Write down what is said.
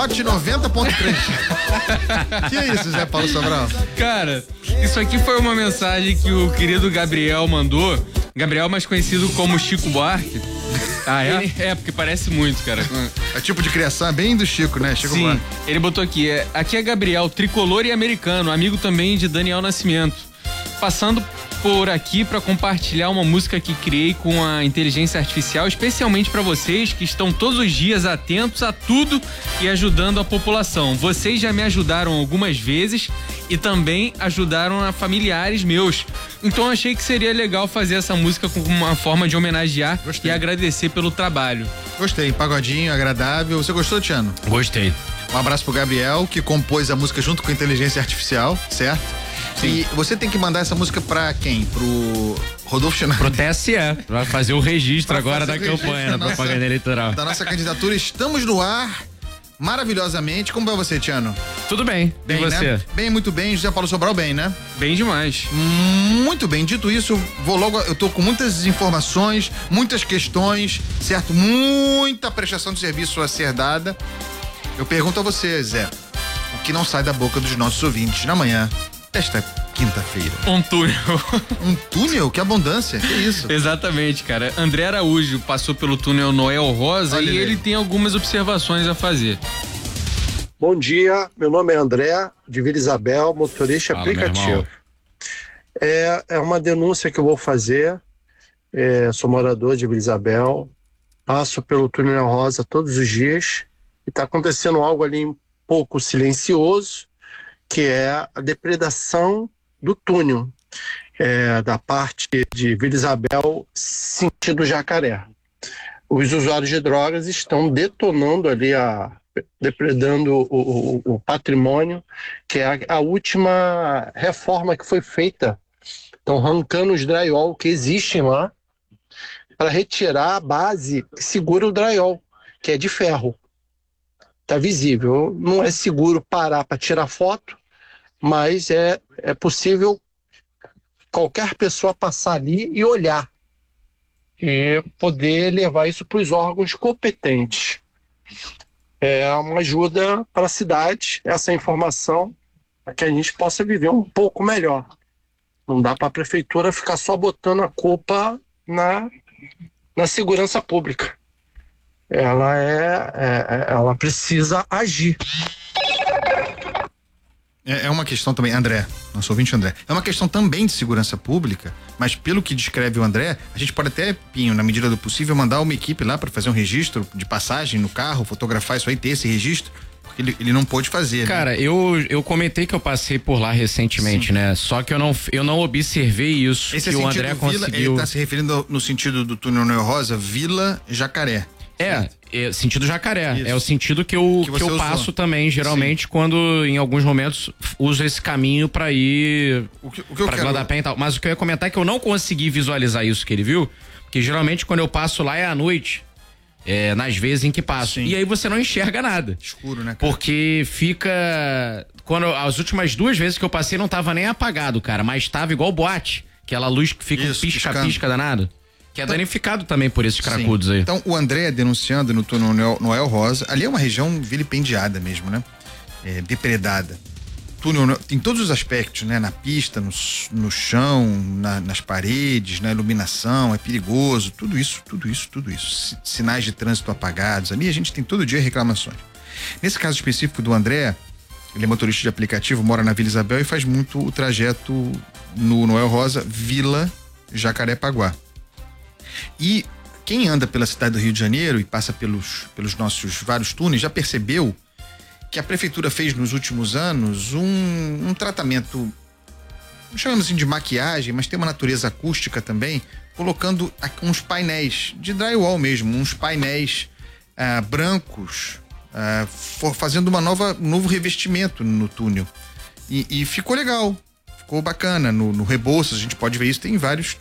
Hot 90.3. Que é isso, Zé Paulo Sobral? Cara, isso aqui foi uma mensagem que o querido Gabriel mandou. Gabriel, mais conhecido como Chico Buarque. Ah, é? É, porque parece muito, cara. É tipo de criação, é bem do Chico, né? Chico Sim, Buarque. ele botou aqui, aqui é Gabriel, tricolor e americano, amigo também de Daniel Nascimento. Passando por aqui para compartilhar uma música que criei com a inteligência artificial, especialmente para vocês que estão todos os dias atentos a tudo e ajudando a população. Vocês já me ajudaram algumas vezes e também ajudaram a familiares meus. Então achei que seria legal fazer essa música como uma forma de homenagear e agradecer pelo trabalho. Gostei, pagodinho, agradável. Você gostou, Tiano? Gostei. Um abraço pro Gabriel, que compôs a música junto com a inteligência artificial, certo? Sim. E você tem que mandar essa música pra quem? Pro Rodolfo Schneider. Pro TSE. Vai fazer o registro agora da campanha, da propaganda eleitoral. Da nossa candidatura. Estamos no ar maravilhosamente. Como vai você, Tiano? Tudo bem. Bem, e você? Né? Bem, muito bem. José Paulo Sobral, bem, né? Bem demais. Muito bem. Dito isso, eu tô com muitas informações, muitas questões, certo? Muita prestação de serviço a ser dada. Eu pergunto a você, Zé, o que não sai da boca dos nossos ouvintes na manhã desta quinta-feira? Um túnel. Um túnel? Que abundância, que isso? Exatamente, cara. André Araújo passou pelo túnel Noel Rosa. Olha e ele tem algumas observações a fazer. Bom dia, meu nome é André, de Vila Isabel, motorista aplicativo. É uma denúncia que eu vou fazer. Sou morador de Vila Isabel, passo pelo túnel Noel Rosa todos os dias e está acontecendo algo ali um pouco silencioso, que é a depredação do túnel, da parte de Vila Isabel, sentido Jacaré. Os usuários de drogas estão detonando ali, depredando o patrimônio, que é a última reforma que foi feita. Estão arrancando os drywall que existem lá para retirar a base que segura o drywall, que é de ferro. Está visível. Não é seguro parar para tirar foto, mas é possível qualquer pessoa passar ali e olhar e poder levar isso para os órgãos competentes. É uma ajuda para a cidade, essa informação, para que a gente possa viver um pouco melhor. Não dá para a prefeitura ficar só botando a culpa na segurança pública. Ela precisa agir. É uma questão também, André, nosso ouvinte André, é uma questão também de segurança pública, mas pelo que descreve o André, a gente pode até, Pinho, na medida do possível, mandar uma equipe lá para fazer um registro de passagem no carro, fotografar isso aí, ter esse registro, porque ele não pôde fazer. Cara, né? eu comentei que eu passei por lá recentemente, né? Só que eu não observei isso. Esse que o André conseguiu. Ele tá se referindo no sentido do túnel Noel Rosa, Vila Jacaré. Sentido Jacaré. Isso. É o sentido que eu passo também, geralmente, sim, quando em alguns momentos uso esse caminho pra ir pra Guadapé e tal. Mas o que eu ia comentar é que eu não consegui visualizar isso que ele viu, porque geralmente quando eu passo lá é à noite, nas vezes em que passo. Sim. E aí você não enxerga nada. Escuro, né, cara? Porque fica... As últimas 2 vezes que eu passei não tava nem apagado, cara, mas tava igual boate, aquela luz que fica pisca-pisca danado. Que é danificado também por esses cracudos aí. Então, o André denunciando no túnel Noel Rosa, ali é uma região vilipendiada mesmo, né? Depredada. Túnel em todos os aspectos, né? Na pista, no chão, nas paredes, na iluminação, é perigoso, tudo isso. Sinais de trânsito apagados, ali a gente tem todo dia reclamações. Nesse caso específico do André, ele é motorista de aplicativo, mora na Vila Isabel e faz muito o trajeto no Noel Rosa, Vila Jacarepaguá. E quem anda pela cidade do Rio de Janeiro e passa pelos nossos vários túneis já percebeu que a prefeitura fez nos últimos anos um tratamento, não chamamos assim de maquiagem, mas tem uma natureza acústica também, colocando uns painéis de drywall mesmo, uns painéis brancos, fazendo um novo revestimento no túnel. E ficou legal, ficou bacana. No Rebouças, a gente pode ver isso, tem vários